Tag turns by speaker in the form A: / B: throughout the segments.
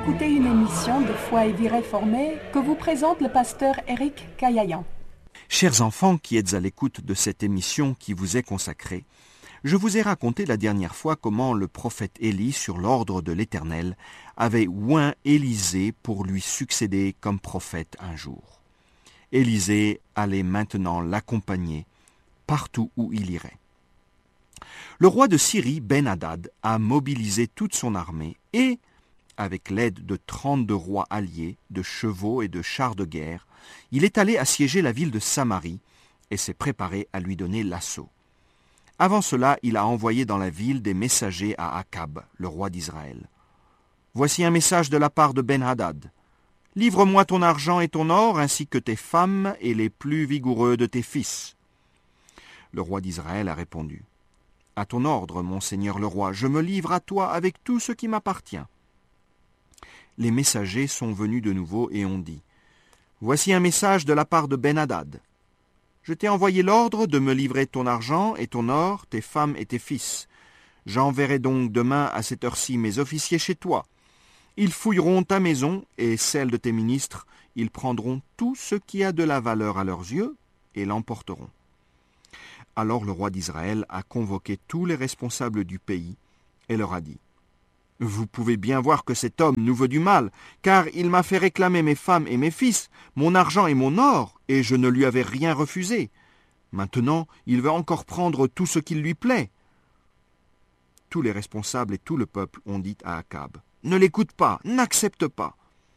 A: écouter une émission de Foi et Vie réformée que vous présente le pasteur Éric Caillayan.
B: Chers enfants qui êtes à l'écoute de cette émission qui vous est consacrée, je vous ai raconté la dernière fois comment le prophète Élie, sur l'ordre de l'Éternel, avait oint Élisée pour lui succéder comme prophète un jour. Élisée allait maintenant l'accompagner partout où il irait. Le roi de Syrie, Ben-Hadad, a mobilisé toute son armée et, avec l'aide de 32 rois alliés, de chevaux et de chars de guerre, il est allé assiéger la ville de Samarie et s'est préparé à lui donner l'assaut. Avant cela, il a envoyé dans la ville des messagers à Akab, le roi d'Israël. « Voici un message de la part de Ben-Hadad. Livre-moi ton argent et ton or, ainsi que tes femmes et les plus vigoureux de tes fils. » Le roi d'Israël a répondu. « À ton ordre, mon seigneur le roi, je me livre à toi avec tout ce qui m'appartient. » Les messagers sont venus de nouveau et ont dit « Voici un message de la part de Ben-Hadad. Je t'ai envoyé l'ordre de me livrer ton argent et ton or, tes femmes et tes fils. J'enverrai donc demain à cette heure-ci mes officiers chez toi. Ils fouilleront ta maison et celle de tes ministres. Ils prendront tout ce qui a de la valeur à leurs yeux et l'emporteront. » Alors le roi d'Israël a convoqué tous les responsables du pays et leur a dit « Vous pouvez bien voir que cet homme nous veut du mal, car il m'a fait réclamer mes femmes et mes fils, mon argent et mon or, et je ne lui avais rien refusé. Maintenant, il veut encore prendre tout ce qu'il lui plaît. » Tous les responsables et tout le peuple ont dit à Akab « Ne l'écoute pas, n'accepte pas. »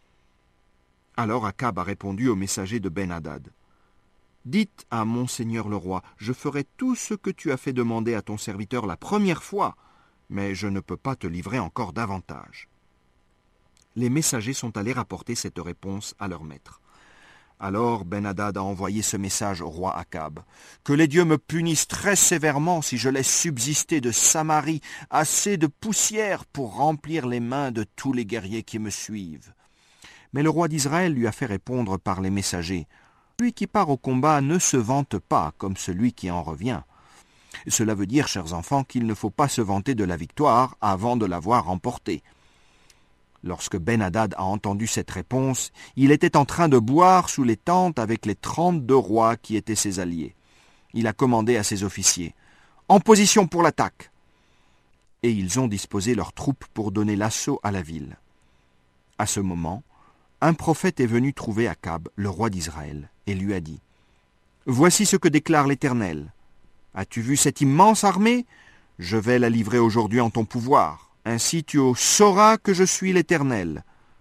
B: Alors Akab a répondu au messager de Ben-Hadad « Dites à mon seigneur le roi, je ferai tout ce que tu as fait demander à ton serviteur la première fois, mais je ne peux pas te livrer encore davantage. » Les messagers sont allés rapporter cette réponse à leur maître. Alors Ben-Hadad a envoyé ce message au roi Akab. « Que les dieux me punissent très sévèrement si je laisse subsister de Samarie assez de poussière pour remplir les mains de tous les guerriers qui me suivent. » Mais le roi d'Israël lui a fait répondre par les messagers. « Celui qui part au combat ne se vante pas comme celui qui en revient. » Cela veut dire, chers enfants, qu'il ne faut pas se vanter de la victoire avant de l'avoir remportée. Lorsque Ben-Hadad a entendu cette réponse, il était en train de boire sous les tentes avec les 32 rois qui étaient ses alliés. Il a commandé à ses officiers « En position pour l'attaque !» Et ils ont disposé leurs troupes pour donner l'assaut à la ville. À ce moment, un prophète est venu trouver Akab, le roi d'Israël, et lui a dit « Voici ce que déclare l'Éternel. As-tu vu cette immense armée ? Je vais la livrer aujourd'hui en ton pouvoir. Ainsi tu sauras que je suis l'Éternel. »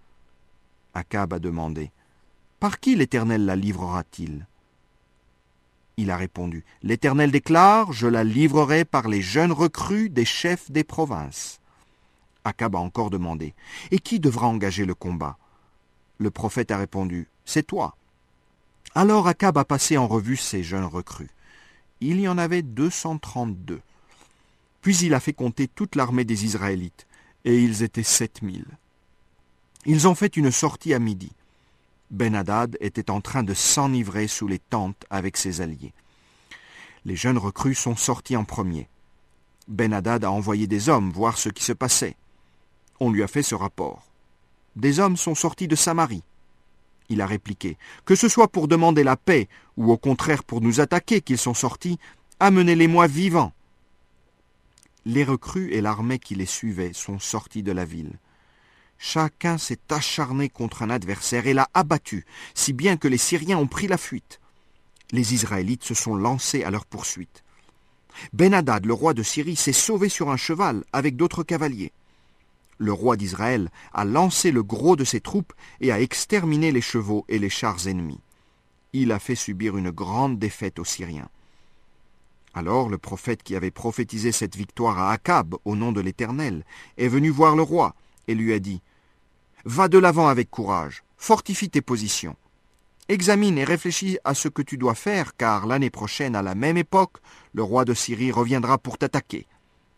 B: Akab a demandé « Par qui l'Éternel la livrera-t-il » Il a répondu « L'Éternel déclare, je la livrerai par les jeunes recrues des chefs des provinces. » Akab a encore demandé « Et qui devra engager le combat » Le prophète a répondu « C'est toi. » Alors Akab a passé en revue ces jeunes recrues. Il y en avait 232. Puis il a fait compter toute l'armée des Israélites, et ils étaient 7000. Ils ont fait une sortie à midi. Ben-Hadad était en train de s'enivrer sous les tentes avec ses alliés. Les jeunes recrues sont sortis en premier. Ben-Hadad a envoyé des hommes voir ce qui se passait. On lui a fait ce rapport. Des hommes sont sortis de Samarie. Il a répliqué « Que ce soit pour demander la paix ou au contraire pour nous attaquer qu'ils sont sortis, amenez-les-moi vivants. » Les recrues et l'armée qui les suivait sont sortis de la ville. Chacun s'est acharné contre un adversaire et l'a abattu, si bien que les Syriens ont pris la fuite. Les Israélites se sont lancés à leur poursuite. Ben-Hadad, le roi de Syrie, s'est sauvé sur un cheval avec d'autres cavaliers. Le roi d'Israël a lancé le gros de ses troupes et a exterminé les chevaux et les chars ennemis. Il a fait subir une grande défaite aux Syriens. Alors le prophète qui avait prophétisé cette victoire à Akab au nom de l'Éternel est venu voir le roi et lui a dit « Va de l'avant avec courage, fortifie tes positions. Examine et réfléchis à ce que tu dois faire, car l'année prochaine, à la même époque, le roi de Syrie reviendra pour t'attaquer. »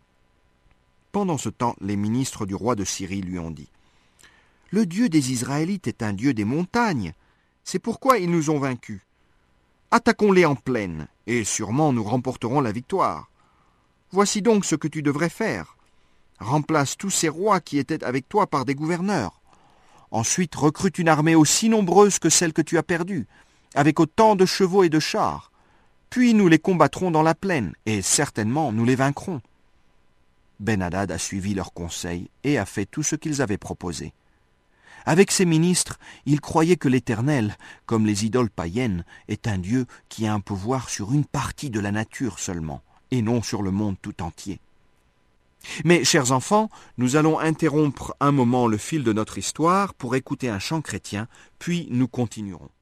B: Pendant ce temps, les ministres du roi de Syrie lui ont dit « Le Dieu des Israélites est un Dieu des montagnes. C'est pourquoi ils nous ont vaincus. Attaquons-les en plaine, et sûrement nous remporterons la victoire. Voici donc ce que tu devrais faire. Remplace tous ces rois qui étaient avec toi par des gouverneurs. Ensuite, recrute une armée aussi nombreuse que celle que tu as perdue, avec autant de chevaux et de chars. Puis nous les combattrons dans la plaine, et certainement nous les vaincrons. Ben-Hadad a suivi leurs conseils et a fait tout ce qu'ils avaient proposé. Avec ses ministres, il croyait que l'Éternel, comme les idoles païennes, est un Dieu qui a un pouvoir sur une partie de la nature seulement, et non sur le monde tout entier. Mais, chers enfants, nous allons interrompre un moment le fil de notre histoire pour écouter un chant chrétien, puis nous continuerons.